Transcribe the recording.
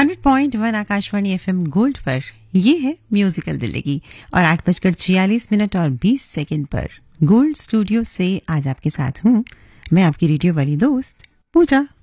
100.1 Akashvani FM gold पर ये है म्यूजिकल दिल्ली और 8:46 और 20 सेकंड पर गोल्ड स्टूडियो से आज आपके साथ हूँ मैं आपकी रेडियो वाली दोस्त पूजा।